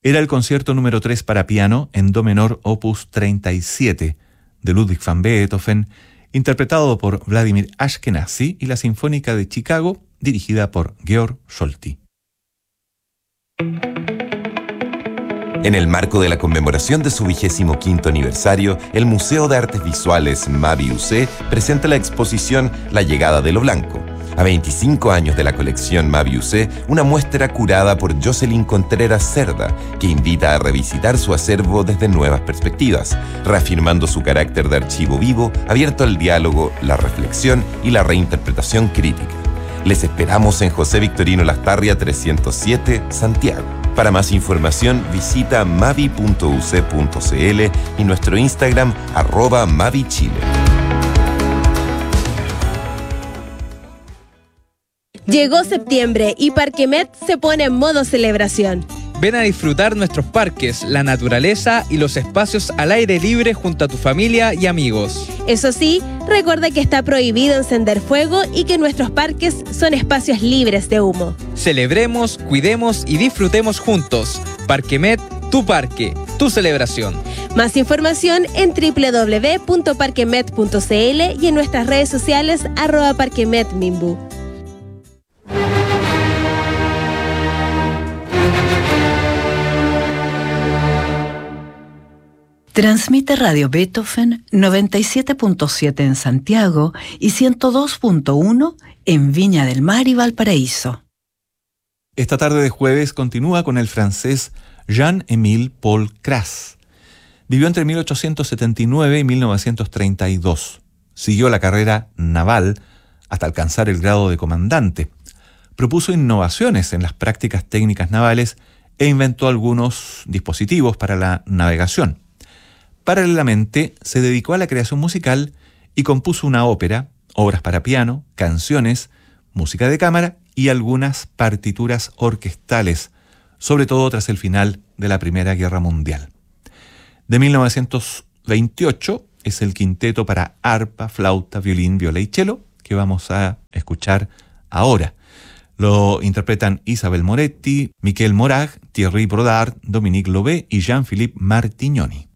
Era el concierto número 3 para piano en do menor opus 37 de Ludwig van Beethoven, interpretado por Vladimir Ashkenazy, y la Sinfónica de Chicago, dirigida por Georg Solti. En el marco de la conmemoración de su 25º aniversario, el Museo de Artes Visuales Mavi UC presenta la exposición La llegada de lo blanco. A 25 años de la colección Mavi UC, una muestra curada por Jocelyn Contreras Cerda, que invita a revisitar su acervo desde nuevas perspectivas, reafirmando su carácter de archivo vivo, abierto al diálogo, la reflexión y la reinterpretación crítica. Les esperamos en José Victorino Lastarria 307, Santiago. Para más información, visita mavi.uc.cl y nuestro Instagram @mavichile. Llegó septiembre y Parquemet se pone en modo celebración. Ven a disfrutar nuestros parques, la naturaleza y los espacios al aire libre junto a tu familia y amigos. Eso sí, recuerda que está prohibido encender fuego y que nuestros parques son espacios libres de humo. Celebremos, cuidemos y disfrutemos juntos. Parquemet, tu parque, tu celebración. Más información en www.parquemet.cl y en nuestras redes sociales @parquemetminbu. Transmite Radio Beethoven 97.7 en Santiago y 102.1 en Viña del Mar y Valparaíso. Esta tarde de jueves continúa con el francés Jean-Émile Paul Cras. Vivió entre 1879 y 1932. Siguió la carrera naval hasta alcanzar el grado de comandante. Propuso innovaciones en las prácticas técnicas navales e inventó algunos dispositivos para la navegación. Paralelamente, se dedicó a la creación musical y compuso una ópera, obras para piano, canciones, música de cámara y algunas partituras orquestales, sobre todo tras el final de la Primera Guerra Mundial. De 1928 es el quinteto para arpa, flauta, violín, viola y cello que vamos a escuchar ahora. Lo interpretan Isabel Moretti, Miquel Morag, Thierry Brodard, Dominique Lobé y Jean-Philippe Martignoni.